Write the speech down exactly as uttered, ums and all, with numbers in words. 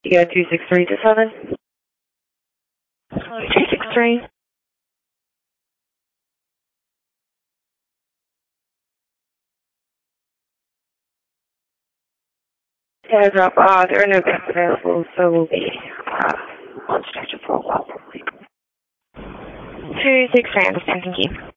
You got two six three to seven? two six three. Heads up, uh, there are no guests available, so we'll be uh, on schedule for a while. two six three, I understand, thank you.